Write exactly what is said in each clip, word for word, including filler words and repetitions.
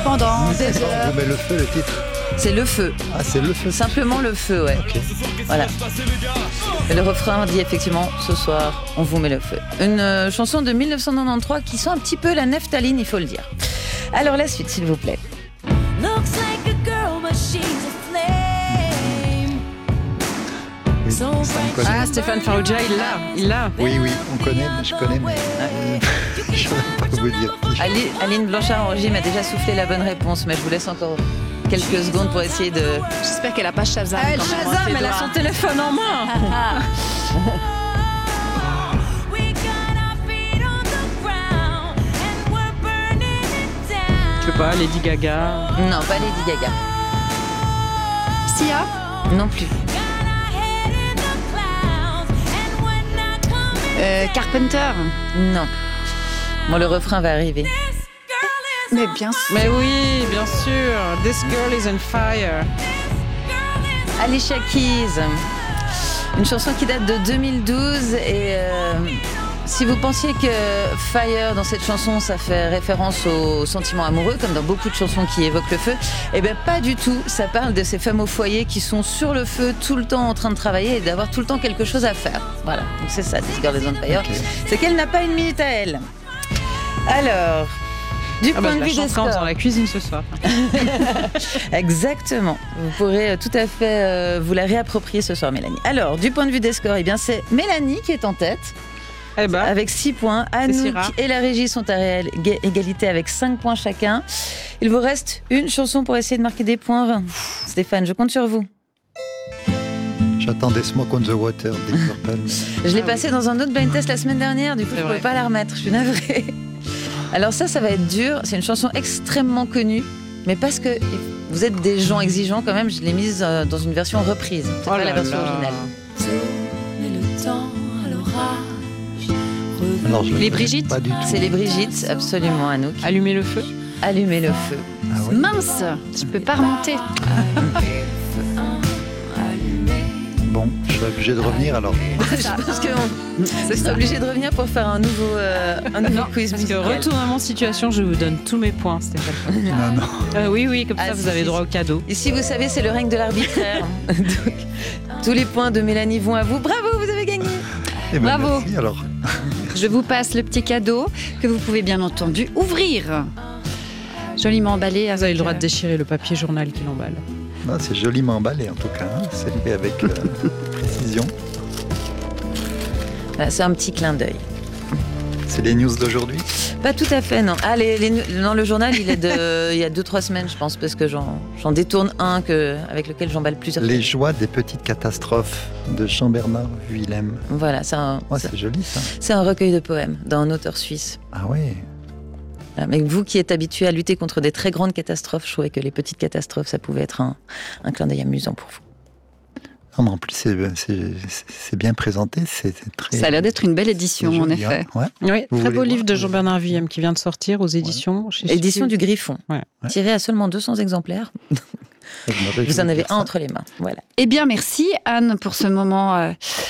pendant des Attends, heures. vous met le feu, le titre. C'est le feu. Ah, c'est le feu. Simplement le feu, ouais. Ok. Voilà. Et le refrain dit effectivement, ce soir, on vous met le feu. Une euh, chanson de mille neuf cent quatre-vingt-treize qui sent un petit peu la naphtaline, il faut le dire. Alors la suite, s'il vous plaît. Looks like a girl, but she's a flame. Oui, So ça, on bright. connaît. Ah, Stéphane Farrugia, il l'a, il l'a. Oui, oui, on connaît, mais je connais, mais euh, je ne saurais pas vous dire. Ali- Aline Blanchard-Orgy m'a déjà soufflé la bonne réponse, mais je vous laisse encore quelques secondes pour essayer de... J'espère qu'elle a pas Shazam. Elle quand même, Shazam, entre les elle a doigts. son téléphone en main. We got our feet on the ground and we're burning it down. Je sais pas, Lady Gaga. Non, pas Lady Gaga. Sia. Non plus. Got our head in the clouds and we're not coming. Euh, Carpenter. Non. Bon, le refrain va arriver. This girl is Mais on bien sûr. Mais oui, bien sûr. This girl is on fire. girl is Alicia Keys. Une chanson qui date de deux mille douze et euh, si vous pensiez que Fire dans cette chanson ça fait référence aux sentiments amoureux comme dans beaucoup de chansons qui évoquent le feu, eh bien pas du tout, ça parle de ces femmes au foyer qui sont sur le feu tout le temps en train de travailler et d'avoir tout le temps quelque chose à faire. Voilà, donc c'est ça, This Girl is on Fire, Ok. c'est qu'elle n'a pas une minute à elle. Alors, du Ah bah, point je de la vue des chante quand scores. dans la cuisine ce soir. Exactement. Vous pourrez euh, tout à fait euh, vous la réapproprier ce soir, Mélanie. Alors, du point de vue des scores, eh bien, c'est Mélanie qui est en tête Eh ben, avec six points. si Anouk rare. et la régie sont à réelle ga- égalité avec cinq points chacun. Il vous reste une chanson pour essayer de marquer des points. Stéphane, je compte sur vous. J'attendais Smoke on the Water, Deep Purple. mais- Je l'ai passé dans un autre blind test la semaine dernière, du coup, C'est je ne pouvais vrai. pas la remettre. Je suis navrée. Alors ça, ça va être dur. C'est une chanson extrêmement connue, mais parce que vous êtes des gens exigeants quand même, je l'ai mise euh, dans une version reprise. C'est Oh pas là la version là. originale. mais le temps à l'orage. Alors, je la Les connais Brigitte. Pas du tout. C'est les Brigitte, absolument, Anouk. Allumer le feu. Allumer le feu. Ah ouais. Mince, je peux pas remonter. Bon, je suis obligé de revenir alors. Je pense qu'on est obligé de revenir pour faire un nouveau, euh, un nouveau quiz Parce que musical. retournement situation, je vous donne tous mes points, Stéphane. Non, non. Euh, oui, oui, comme Ah, ça vous si, avez si, droit si. au cadeau. Ici, vous savez, c'est le règne de l'arbitraire. Donc, tous les points de Mélanie vont à vous. Bravo, vous avez gagné. Eh ben, Bravo. merci, alors. Je vous passe le petit cadeau que vous pouvez bien entendu ouvrir. Joliment emballé. Vous avez le droit de avec, déchirer le papier journal qui l'emballe. Non, c'est joliment emballé en tout cas. Hein. C'est fait avec euh, précision. Voilà, c'est un petit clin d'œil. C'est les news d'aujourd'hui. Pas tout à fait, non. Ah, les, les- non, le journal, il est de, il y a deux, trois semaines, je pense, parce que j'en, j'en détourne un que, avec lequel j'emballe plusieurs. Les joies des petites catastrophes de Jean-Bernard Willem. Voilà, c'est un, Ouais, c'est, c'est joli ça. c'est un recueil de poèmes d'un auteur suisse. Ah ouais. Voilà, mais vous qui êtes habitué à lutter contre des très grandes catastrophes, je trouvais que les petites catastrophes, ça pouvait être un, un clin d'œil amusant pour vous. Non, mais en plus, c'est, c'est, c'est bien présenté. C'est, c'est très. Ça a l'air d'être une belle édition, c'est en joli, effet. hein. Ouais. Oui, Vous très beau voulez livre voir, de vous Jean-Bernard Willem qui vient de sortir aux éditions. Chez Édition Stu- du Griffon, Ouais. tiré à seulement deux cents exemplaires. Je me réjouis Vous en de avez dire un ça. entre les mains. Voilà. Eh bien, merci Anne pour ce moment euh,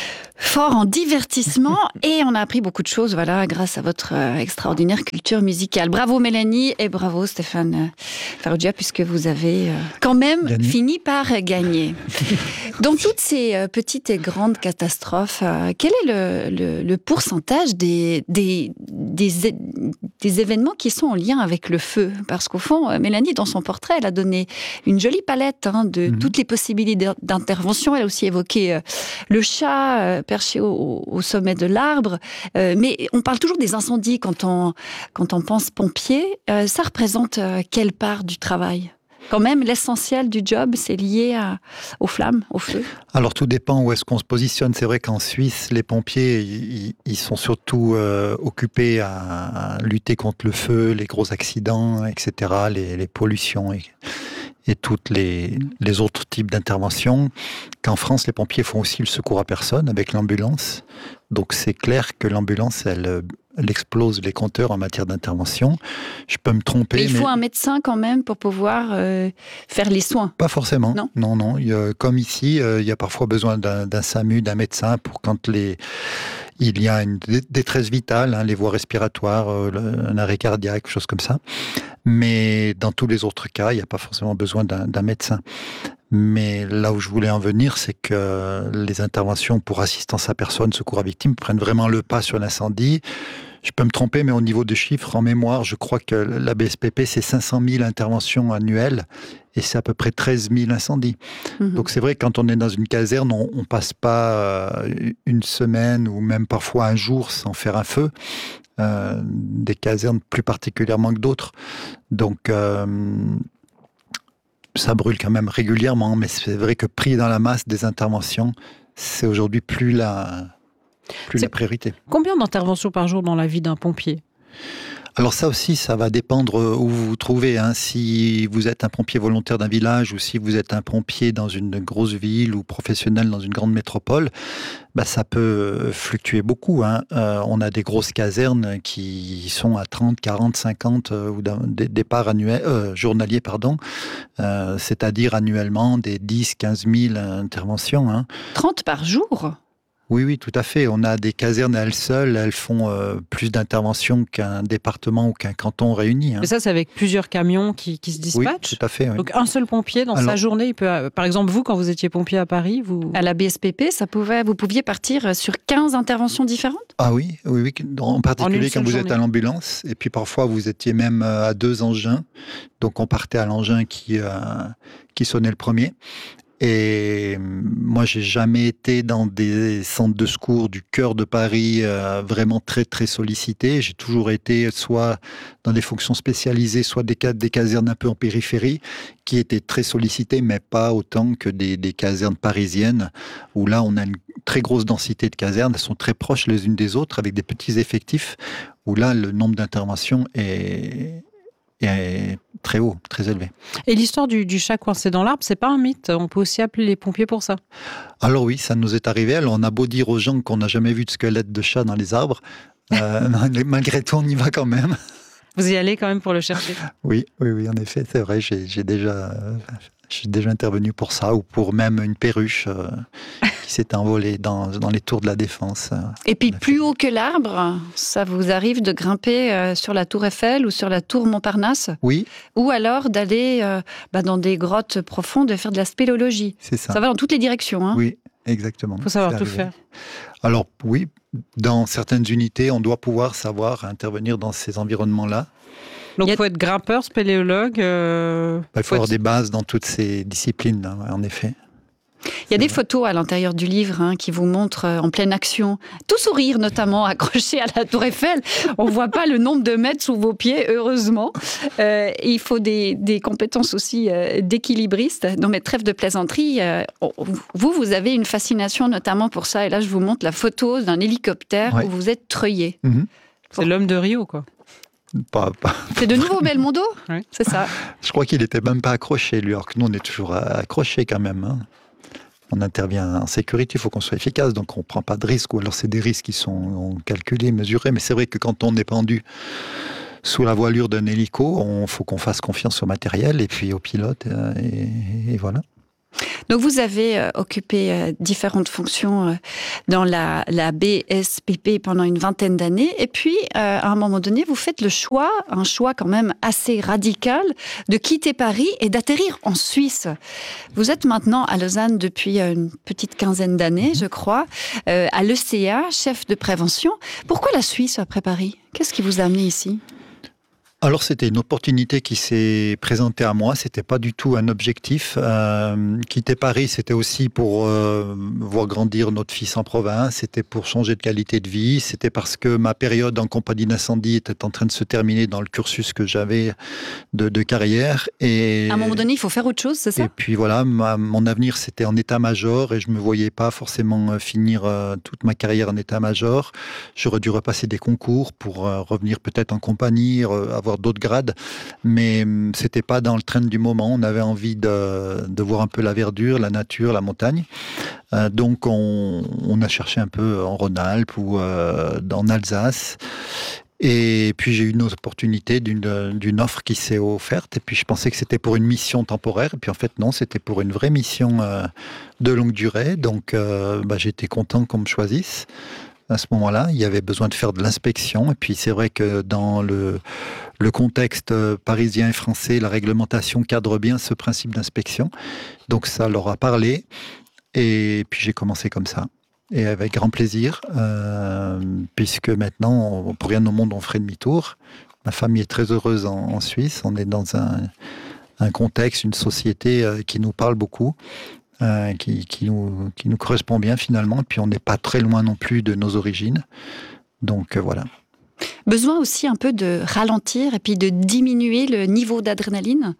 fort en divertissement. Et on a appris beaucoup de choses, voilà, grâce à votre euh, extraordinaire culture musicale. Bravo Mélanie et bravo Stéphane euh, Farrugia, puisque vous avez euh, quand même Gagné. fini par gagner. Dans toutes ces euh, petites et grandes catastrophes, euh, quel est le, le- le pourcentage des, des, des, é- des événements qui sont en lien avec le feu? Parce qu'au fond, euh, Mélanie, dans son portrait, elle a donné une jolie palette hein, de Mhm. toutes les possibilités d'intervention. Elle a aussi évoqué euh, le chat euh, perché au, au sommet de l'arbre. Euh, mais on parle toujours des incendies quand on, quand on pense pompier. Euh, ça représente euh, quelle part du travail? Quand même, l'essentiel du job, c'est lié à, aux flammes, au feu. Alors tout dépend où est-ce qu'on se positionne. C'est vrai qu'en Suisse, les pompiers, ils, ils sont surtout euh, occupés à, à lutter contre le feu, les gros accidents, et cetera, les, les pollutions et, et toutes les, les autres types d'interventions. Qu'en France, les pompiers font aussi le secours à personne avec l'ambulance. Donc c'est clair que l'ambulance, elle, elle explose les compteurs en matière d'intervention. Je peux me tromper, Mais il mais faut un médecin quand même pour pouvoir euh, faire les soins. pas forcément. Non. non, non. Il y a- comme ici, euh, il y a parfois besoin d'un, d'un SAMU, d'un médecin pour quand les il y a une dé- détresse vitale, hein, les voies respiratoires, euh, le- un arrêt cardiaque, choses comme ça. Mais dans tous les autres cas, il n'y a pas forcément besoin d'un, d'un médecin. Mais là où je voulais en venir, c'est que les interventions pour assistance à personne, secours à victime, prennent vraiment le pas sur l'incendie. Je peux me tromper, mais au niveau des chiffres, en mémoire, je crois que la B S P P, c'est cinq cent mille interventions annuelles et c'est à peu près treize mille incendies. Mhm. Donc c'est vrai que quand on est dans une caserne, on ne passe pas euh, une semaine ou même parfois un jour sans faire un feu. Euh, des casernes plus particulièrement que d'autres. Donc euh, ça brûle quand même régulièrement, mais c'est vrai que pris dans la masse des interventions, c'est aujourd'hui plus la, plus C'est- la priorité. Combien d'interventions par jour dans la vie d'un pompier? Alors ça aussi, ça va dépendre où vous vous trouvez. Hein. Si vous êtes un pompier volontaire d'un village ou si vous êtes un pompier dans une grosse ville ou professionnel dans une grande métropole, bah, ça peut fluctuer beaucoup. Hein. Euh, on a des grosses casernes qui sont à trente, quarante, cinquante euh, ou d'un- des départs annuels, euh, journaliers, pardon, euh, c'est-à-dire annuellement des dix, quinze mille interventions. Hein. trente par jour? Oui, oui, tout à fait. On a des casernes à elles seules, elles font euh, plus d'interventions qu'un département ou qu'un canton réuni. Hein. Mais ça, c'est avec plusieurs camions qui, qui se Oui, dispatchent. tout à fait. Oui. Donc un seul pompier dans sa Alors- journée, il peut, euh, par exemple vous, quand vous étiez pompier à Paris, vous... À la B S P P, ça pouvait, vous pouviez partir sur quinze interventions différentes? Ah oui, oui, oui. En particulier quand seule vous êtes journée. à l'ambulance. Et puis parfois, vous étiez même euh, à deux engins. Donc on partait à l'engin qui, euh, qui sonnait le premier. Et euh, moi, j'ai jamais été dans des centres de secours du cœur de Paris euh, vraiment très, très sollicités. J'ai toujours été soit dans des fonctions spécialisées, soit des, ca- des casernes un peu en périphérie, qui étaient très sollicitées, mais pas autant que des, des casernes parisiennes, où là, on a une très grosse densité de casernes. Elles sont très proches les unes des autres, avec des petits effectifs, où là, le nombre d'interventions est, est très haut, très élevé. Et l'histoire du, du chat coincé dans l'arbre, c'est pas un mythe. On peut aussi appeler les pompiers pour ça. Alors oui, ça nous est arrivé. Alors on a beau dire aux gens qu'on n'a jamais vu de squelette de chat dans les arbres, euh, malgré tout, on y va quand même. Vous y allez quand même pour le chercher. Oui, oui, oui, en effet, c'est vrai. J'ai, j'ai déjà, euh, j'ai déjà intervenu pour ça, ou pour même une perruche euh, qui s'est envolée dans, dans les tours de la Défense. euh. Et puis On a plus haut que l'arbre, ça vous arrive de grimper euh, sur la tour Eiffel ou sur la tour Montparnasse? Oui, Ou alors d'aller euh, bah, dans des grottes profondes et faire de la spéléologie? c'est ça. Ça va dans toutes les directions. Hein. Oui, exactement. Il faut savoir C'est tout arrivé. faire. Alors oui, dans certaines unités, on doit pouvoir savoir intervenir dans ces environnements-là. Donc Il y il a- faut être grimpeur, spéléologue. euh, Il faut avoir être- des bases dans toutes ces disciplines, hein, en effet. Il y a des photos à l'intérieur du livre hein, qui vous montrent euh, en pleine action, tout sourire notamment, accroché à la tour Eiffel. On ne voit pas le nombre de mètres sous vos pieds, heureusement. Euh, et il faut des, des compétences aussi euh, d'équilibriste. Non mais trêve de plaisanterie, euh, on- vous, vous avez une fascination notamment pour ça. Et là, je vous montre la photo d'un hélicoptère Ouais. où vous êtes treuillé. Mhm. C'est l'homme de Rio, quoi. Pas- pas- C'est de nouveau Belmondo? Oui. C'est ça. Je crois qu'il n'était même pas accroché, lui, alors que nous, on est toujours accroché quand même. Hein. On intervient en sécurité, il faut qu'on soit efficace, donc on ne prend pas de risques, ou alors c'est des risques qui sont calculés, mesurés. Mais c'est vrai que quand on est pendu sous la voilure d'un hélico, il faut qu'on fasse confiance au matériel et puis au pilote, euh, et, et voilà. Donc vous avez euh, occupé euh, différentes fonctions euh, dans la, la B S P P pendant une vingtaine d'années et puis euh, à un moment donné vous faites le choix, un choix quand même assez radical, de quitter Paris et d'atterrir en Suisse. Vous êtes maintenant à Lausanne depuis euh, une petite quinzaine d'années je crois, euh, à l'E C A, chef de prévention. Pourquoi la Suisse après Paris? Qu'est-ce qui vous a amené ici? Alors c'était une opportunité qui s'est présentée à moi, c'était pas du tout un objectif. Euh, quitter Paris, c'était aussi pour euh, voir grandir notre fils en province, c'était pour changer de qualité de vie, c'était parce que ma période en compagnie d'incendie était en train de se terminer dans le cursus que j'avais de, de carrière. Et, À un moment donné il faut faire autre chose, c'est ça? et puis voilà, ma- mon avenir c'était en état-major et je me voyais pas forcément euh, finir euh, toute ma carrière en état-major. J'aurais dû repasser des concours pour euh, revenir peut-être en compagnie, euh, avoir d'autres grades, mais hum, c'était pas dans le train du moment. On avait envie de, de voir un peu la verdure, la nature, la montagne. Euh, donc on, on a cherché un peu en Rhône-Alpes ou euh, en Alsace. Et puis j'ai eu une opportunité d'une, d'une offre qui s'est offerte. Et puis je pensais que c'était pour une mission temporaire. Et puis en fait non, c'était pour une vraie mission euh, de longue durée. Donc euh, bah, j'étais content qu'on me choisisse. à ce moment-là. Il y avait besoin de faire de l'inspection. Et puis c'est vrai que dans le, le contexte parisien et français, la réglementation cadre bien ce principe d'inspection. Donc ça leur a parlé. Et puis j'ai commencé comme ça. Et avec grand plaisir, euh, puisque maintenant, on, pour rien au monde, on ferait demi-tour. Ma famille est très heureuse en, en Suisse. On est dans un, un contexte, une société euh, qui nous parle beaucoup. Euh, qui, qui, nous, qui nous correspond bien finalement, et puis on n'est pas très loin non plus de nos origines. Donc euh, voilà. Besoin aussi un peu de ralentir et puis de diminuer le niveau d'adrénaline.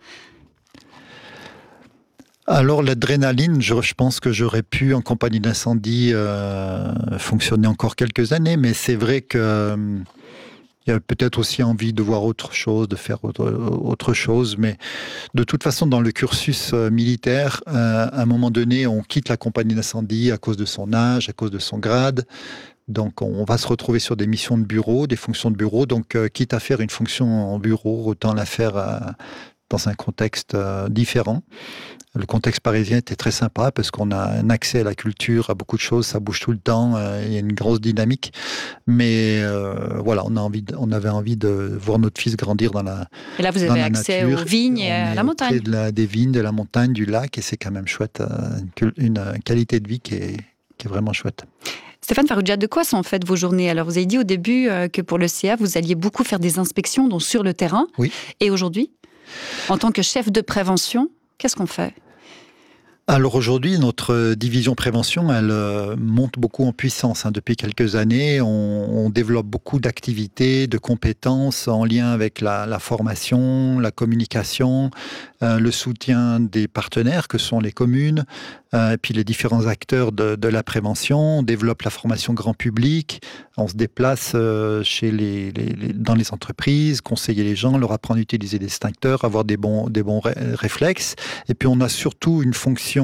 Alors l'adrénaline, je, je pense que j'aurais pu en compagnie d'incendie euh, fonctionner encore quelques années, mais c'est vrai que euh, il y a peut-être aussi envie de voir autre chose, de faire autre, autre chose. Mais de toute façon, dans le cursus euh, militaire, euh, à un moment donné, on quitte la compagnie d'incendie à cause de son âge, à cause de son grade. Donc, on va se retrouver sur des missions de bureau, des fonctions de bureau. Donc, euh, quitte à faire une fonction en bureau, autant la faire euh, dans un contexte euh, différent. Le contexte parisien était très sympa parce qu'on a un accès à la culture, à beaucoup de choses, ça bouge tout le temps, euh, il y a une grosse dynamique. Mais euh, voilà, on, a envie de, on avait envie de voir notre fils grandir dans la Et là, vous avez accès nature. aux vignes et On à est la montagne. auprès de la, des vignes, de la montagne, du lac, et c'est quand même chouette, euh, une, une qualité de vie qui est, qui est vraiment chouette. Stéphane Farrugia, de quoi sont en fait vos journées? Alors, vous avez dit au début euh, que pour le C A, vous alliez beaucoup faire des inspections, donc sur le terrain. Oui. Et aujourd'hui, en tant que chef de prévention, qu'est-ce qu'on fait? Alors aujourd'hui, notre division prévention, elle euh, monte beaucoup en puissance. Hein. Depuis quelques années, on, on développe beaucoup d'activités, de compétences en lien avec la, la formation, la communication, euh, le soutien des partenaires que sont les communes, euh, et puis les différents acteurs de, de la prévention. On développe la formation grand public, on se déplace euh, chez les, les, les, dans les entreprises, conseiller les gens, leur apprendre à utiliser des extincteurs, avoir des bons, des bons ré- réflexes. Et puis on a surtout une fonction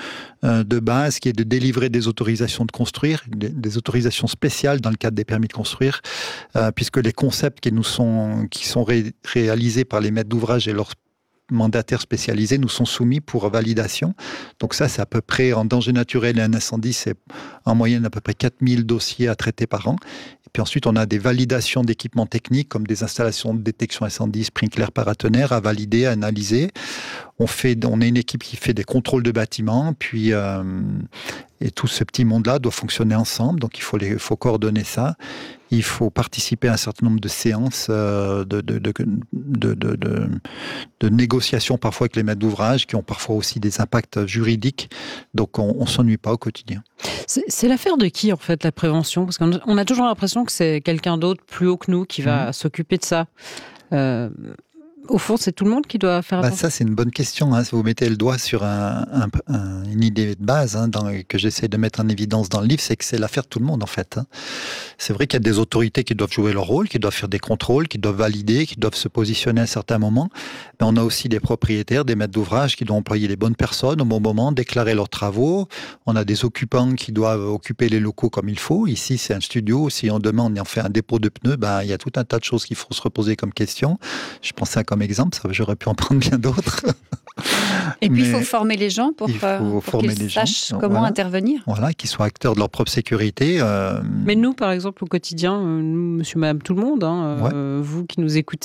de base qui est de délivrer des autorisations de construire, des autorisations spéciales dans le cadre des permis de construire, euh, puisque les concepts qui nous sont, qui sont ré- réalisés par les maîtres d'ouvrage et leurs mandataires spécialisés nous sont soumis pour validation. Donc ça, c'est à peu près, en danger naturel et un incendie, c'est en moyenne à peu près quatre mille dossiers à traiter par an. Et puis ensuite, on a des validations d'équipements techniques comme des installations de détection incendie, sprinklers paratonnerres à valider, à analyser. On fait, on est une équipe qui fait des contrôles de bâtiments, puis euh, et tout ce petit monde-là doit fonctionner ensemble. Donc il faut, les, faut coordonner ça. Il faut participer à un certain nombre de séances euh, de, de, de, de, de, de, de négociations parfois avec les maîtres d'ouvrage qui ont parfois aussi des impacts juridiques. Donc on ne s'ennuie pas au quotidien. C'est, c'est l'affaire de qui en fait la prévention? Parce qu'on on a toujours l'impression que c'est quelqu'un d'autre plus haut que nous qui va mmh. s'occuper de ça. Euh, Au fond, c'est tout le monde qui doit faire bah attention. Ça, c'est une bonne question. Hein. Vous mettez le doigt sur un, un, un, une idée de base hein, dans, que j'essaie de mettre en évidence dans le livre, c'est que c'est l'affaire de tout le monde, en fait. Hein. C'est vrai qu'il y a des autorités qui doivent jouer leur rôle, qui doivent faire des contrôles, qui doivent valider, qui doivent se positionner à un certain moment. Mais on a aussi des propriétaires, des maîtres d'ouvrage qui doivent employer les bonnes personnes au bon moment, déclarer leurs travaux. On a des occupants qui doivent occuper les locaux comme il faut. Ici, c'est un studio. Si on demande et on fait un dépôt de pneus, ben, il y a tout un tas de choses qu'il faut se reposer comme question. Je pense ça comme exemple. Ça, j'aurais pu en prendre bien d'autres. Et puis, il faut former les gens pour, pour former qu'ils les sachent gens. comment voilà. intervenir. Voilà, qu'ils soient acteurs de leur propre sécurité. Euh... Mais nous, par exemple, au quotidien, nous, monsieur, madame, tout le monde, hein, ouais. euh, vous qui nous écoutez,